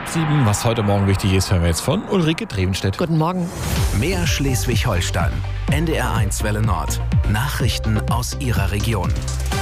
7. Was heute Morgen wichtig ist, hören wir jetzt von Ulrike Drevenstedt. Guten Morgen. Mehr Schleswig-Holstein. NDR1 Welle Nord. Nachrichten aus Ihrer Region.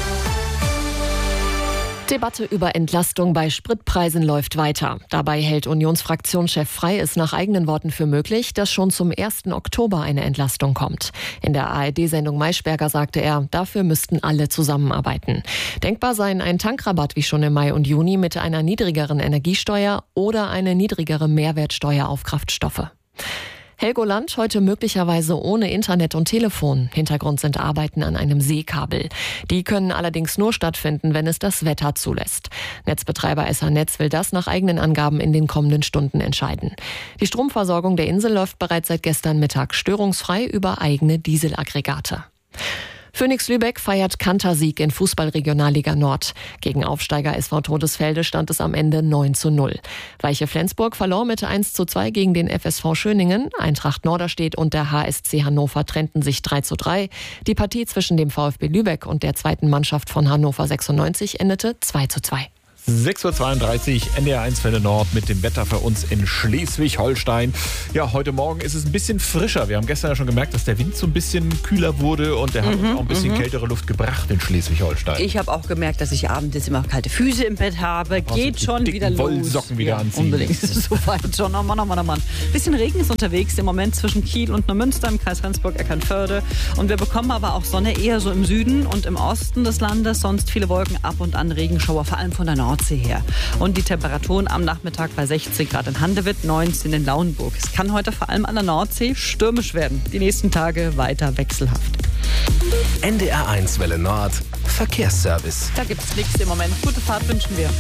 Debatte über Entlastung bei Spritpreisen läuft weiter. Dabei hält Unionsfraktionschef Frey es nach eigenen Worten für möglich, dass schon zum 1. Oktober eine Entlastung kommt. In der ARD-Sendung Maischberger sagte er, dafür müssten alle zusammenarbeiten. Denkbar seien ein Tankrabatt wie schon im Mai und Juni mit einer niedrigeren Energiesteuer oder eine niedrigere Mehrwertsteuer auf Kraftstoffe. Helgoland heute möglicherweise ohne Internet und Telefon. Hintergrund sind Arbeiten an einem Seekabel. Die können allerdings nur stattfinden, wenn es das Wetter zulässt. Netzbetreiber SH Netz will das nach eigenen Angaben in den kommenden Stunden entscheiden. Die Stromversorgung der Insel läuft bereits seit gestern Mittag störungsfrei über eigene Dieselaggregate. Phoenix Lübeck feiert Kantersieg in Fußball-Regionalliga Nord. Gegen Aufsteiger SV Todesfelde stand es am Ende 9:0. Weiche Flensburg verlor mit 1:2 gegen den FSV Schöningen. Eintracht Norderstedt und der HSC Hannover trennten sich 3:3. Die Partie zwischen dem VfB Lübeck und der zweiten Mannschaft von Hannover 96 endete 2:2. 6:32 Uhr, NDR1 Welle Nord mit dem Wetter für uns in Schleswig-Holstein. Ja, heute Morgen ist es ein bisschen frischer. Wir haben gestern ja schon gemerkt, dass der Wind so ein bisschen kühler wurde und der hat uns auch ein bisschen kältere Luft gebracht in Schleswig-Holstein. Ich habe auch gemerkt, dass ich abends jetzt immer kalte Füße im Bett habe. Geht schon wieder los. Wollsocken wieder anziehen. Unbedingt. So weit schon. Oh Mann, oh Mann, oh Mann. Bisschen Regen ist unterwegs im Moment zwischen Kiel und Neumünster im Kreis Rendsburg-Eckernförde. Und wir bekommen aber auch Sonne eher so im Süden und im Osten des Landes. Sonst viele Wolken, ab und an Regenschauer, vor allem von der Nordsee her. Und die Temperaturen am Nachmittag bei 16 Grad in Handewitt, 19 in Lauenburg. Es kann heute vor allem an der Nordsee stürmisch werden. Die nächsten Tage weiter wechselhaft. NDR1 Welle Nord. Verkehrsservice. Da gibt's nichts im Moment. Gute Fahrt wünschen wir.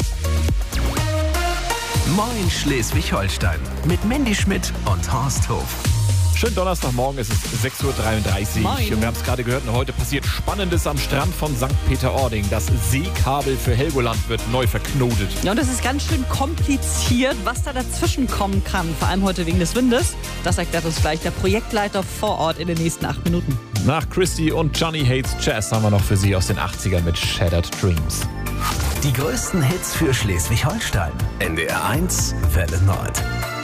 Moin Schleswig-Holstein. Mit Mandy Schmidt und Horst Hof. Schönen Donnerstagmorgen, es ist 6:33 Uhr. Moin. Und wir haben es gerade gehört, heute passiert Spannendes am Strand von St. Peter-Ording. Das Seekabel für Helgoland wird neu verknotet. Ja, und das ist ganz schön kompliziert, was da dazwischen kommen kann. Vor allem heute wegen des Windes. Das erklärt uns gleich der Projektleiter vor Ort in den nächsten 8 Minuten. Nach Christy und Johnny Hates Jazz haben wir noch für Sie aus den 80ern mit Shattered Dreams. Die größten Hits für Schleswig-Holstein. NDR1 Welle Nord.